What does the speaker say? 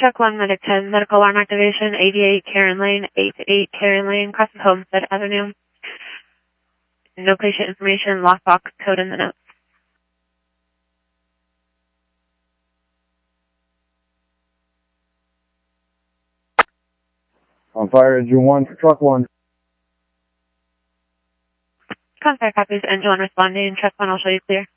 Truck 1, Medic 10, medical alarm activation, 88 Karen Lane, 88 Karen Lane, crossing Homestead Avenue. No patient information, lockbox code in the notes. On fire, engine 1 for truck 1. Contact copies, engine 1 responding, truck 1 will show you clear.